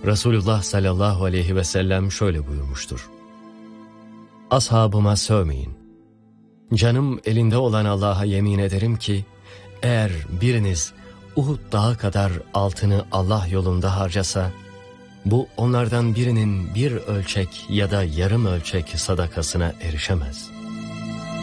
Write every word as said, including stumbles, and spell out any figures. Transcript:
Resulullah sallallahu aleyhi ve sellem şöyle buyurmuştur: Ashabıma sövmeyin. Canım elinde olan Allah'a yemin ederim ki, eğer biriniz Uhud dağı kadar altını Allah yolunda harcasa, bu onlardan birinin bir ölçek ya da yarım ölçek sadakasına erişemez.